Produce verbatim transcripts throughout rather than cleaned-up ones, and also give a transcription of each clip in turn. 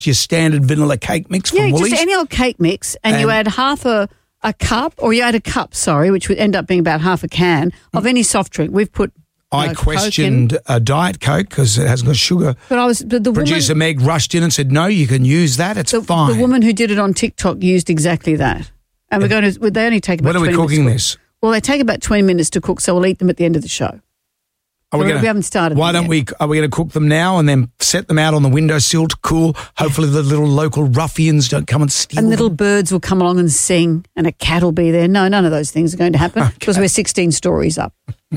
your standard vanilla cake mix from Yeah, Woolies. just any old cake mix, and, and you add half a, a cup, or you add a cup, sorry, which would end up being about half a can of any soft drink. We've put I uh, questioned a Diet Coke because it hasn't got sugar. But I was but the Producer woman, Meg rushed in and said, no, you can use that. It's the, fine. the woman who did it on TikTok used exactly that. And we're going to, they only take about When are we twenty cooking minutes to cook. this? Well, they take about twenty minutes to cook, so we'll eat them at the end of the show. Are we, we, gonna, we haven't started Why them don't yet. we, are we going to cook them now and then set them out on the windowsill to cool? Hopefully the little local ruffians don't come and steal And little them. birds will come along and sing, and a cat will be there. No, none of those things are going to happen because we're sixteen stories up.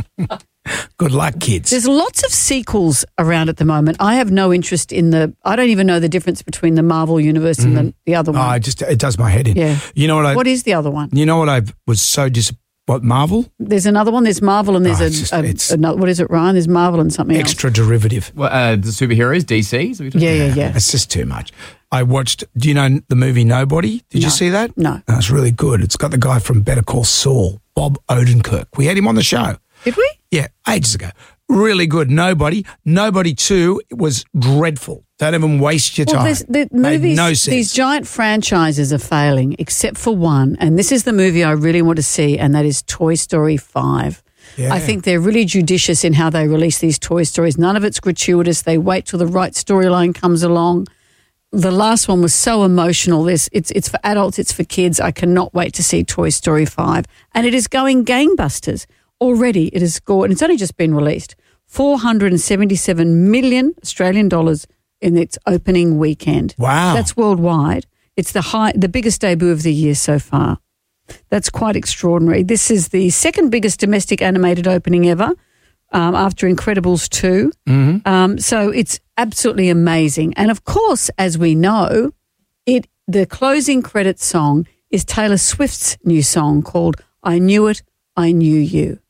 Good luck, kids. There's lots of sequels around at the moment. I have no interest in the, I don't even know the difference between the Marvel universe and the, the other Oh, one. I just it does my head in. Yeah. You know what I? What is the other one? You know what I was so dis. What Marvel? There's another one. There's Marvel and there's Oh, a, it's just- a, it's- another, what is it, Ryan? There's Marvel and something Extra derivative. Well, uh, the superheroes, D C? Is that what else. you're Yeah, talking yeah, yeah. It's just too much. I watched. Do you know the movie Nobody? Did you No. see that? No. Oh, it's really good. It's got the guy from Better Call Saul, Bob Odenkirk. We had him on the show. Did we? Yeah, ages ago. Really good. Nobody. Nobody two was dreadful. Don't even waste your Well, time. there's, the Made movies, no sense. these giant franchises are failing, except for one, and this is the movie I really want to see, and that is Toy Story five. Yeah. I think they're really judicious in how they release these Toy Stories. None of it's gratuitous. They wait till the right storyline comes along. The last one was so emotional. This it's it's for adults, it's for kids. I cannot wait to see Toy Story five, and it is going gangbusters already. It has scored, and it's only just been released, four hundred seventy-seven million Australian dollars in its opening weekend. Wow. That's worldwide. It's the high, the biggest debut of the year so far. That's quite extraordinary. This is the second biggest domestic animated opening ever, um, after Incredibles two. Mm-hmm. Um, so it's absolutely amazing. And of course, as we know, it the closing credits song is Taylor Swift's new song called I Knew It, I Knew You.